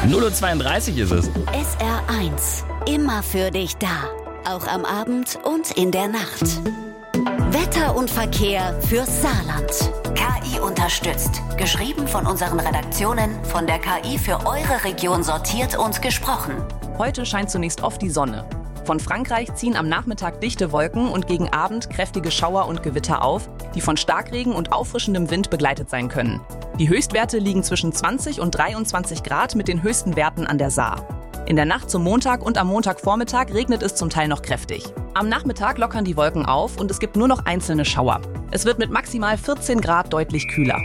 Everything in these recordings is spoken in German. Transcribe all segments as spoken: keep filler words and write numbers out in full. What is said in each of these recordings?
null Uhr zweiunddreißig ist es. S R eins. Immer für dich da. Auch am Abend und in der Nacht. Wetter und Verkehr fürs Saarland. K I unterstützt. Geschrieben von unseren Redaktionen, von der K I für eure Region sortiert und gesprochen. Heute scheint zunächst oft die Sonne. Von Frankreich ziehen am Nachmittag dichte Wolken und gegen Abend kräftige Schauer und Gewitter auf, die von Starkregen und auffrischendem Wind begleitet sein können. Die Höchstwerte liegen zwischen zwanzig und dreiundzwanzig Grad mit den höchsten Werten an der Saar. In der Nacht zum Montag und am Montagvormittag regnet es zum Teil noch kräftig. Am Nachmittag lockern die Wolken auf und es gibt nur noch einzelne Schauer. Es wird mit maximal vierzehn Grad deutlich kühler.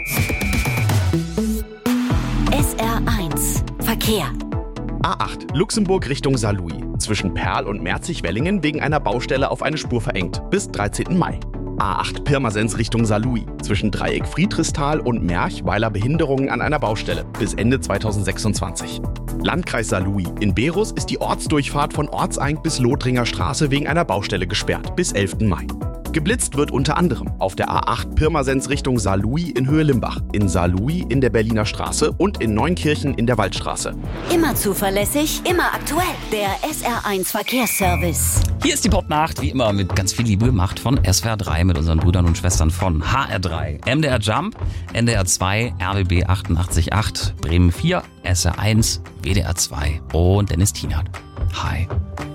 S R eins. Verkehr. A acht, Luxemburg Richtung Saarlouis. Zwischen Perl und Merzig-Wellingen wegen einer Baustelle auf eine Spur verengt. Bis dreizehnten Mai. A acht, Pirmasens Richtung Saarlouis. Zwischen Dreieck Friedrichsthal und Merch, weiler Behinderungen an einer Baustelle. Bis Ende zweitausendsechsundzwanzig. Landkreis Saarlouis. In Berus ist die Ortsdurchfahrt von Ortseing bis Lothringer Straße wegen einer Baustelle gesperrt. Bis elften Mai. Geblitzt wird unter anderem auf der A acht Pirmasens Richtung Saarlouis in Höhe Limbach, in Saarlouis in der Berliner Straße und in Neunkirchen in der Waldstraße. Immer zuverlässig, immer aktuell. Der S R eins Verkehrsservice. Hier ist die Popnacht, wie immer mit ganz viel Liebe gemacht von S W R drei mit unseren Brüdern und Schwestern von H R drei, M D R Jump, N D R zwei, R B B achtundachtzig Komma acht, Bremen vier, S R eins, W D R zwei und Dennis Tienert. Hi.